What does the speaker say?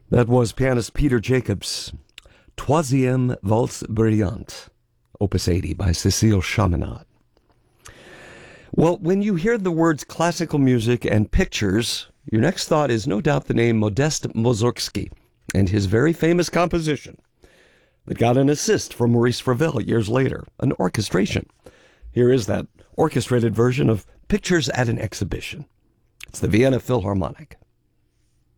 That was pianist Peter Jacobs' Troisième Valse Brillante, Opus 80 by Cécile Chaminade. Well, when you hear the words classical music and pictures, your next thought is no doubt the name Modest Mussorgsky and his very famous composition that got an assist from Maurice Ravel years later, an orchestration. Here is that orchestrated version of Pictures at an Exhibition. It's the Vienna Philharmonic.